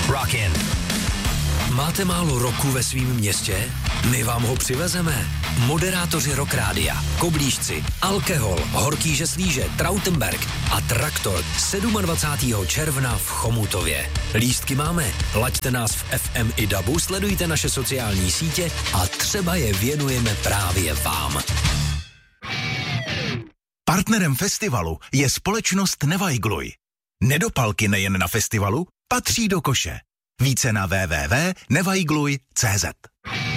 Rockin'. Máte málo roku ve svým městě? My vám ho přivezeme. Moderátoři Rock Rádia, Koblížci, Alkohol, Horký Žeslíže, Trautenberg a Traktor 27. června v Chomutově. Lístky máme. Laďte nás v FM i DABu, sledujte naše sociální sítě a třeba je věnujeme právě vám. Partnerem festivalu je společnost Nevajgluj. Nedopalky nejen na festivalu patří do koše. Více na www.nevajgluj.cz.